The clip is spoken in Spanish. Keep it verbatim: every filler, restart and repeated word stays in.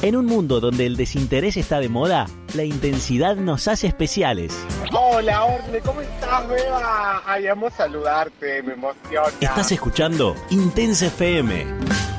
En un mundo donde el desinterés está de moda, la intensidad nos hace especiales. Hola, Orle, ¿cómo estás, Beba? Ay, amo saludarte, me emociona. Estás escuchando Intensa F M.